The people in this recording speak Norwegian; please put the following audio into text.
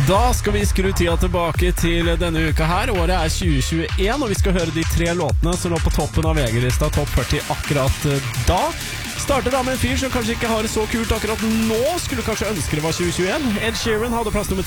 Da skal vi skru tida tilbake til denne uka her. Året er 2021, og vi skal høre de 3 låtene som lå på toppen av VG-lista Topp 40 akkurat da. Starter da med en fyr som kanskje ikke har det så kult akkurat nå. Skulle kanskje ønske det var 2021. Ed Sheeran hadde plass nummer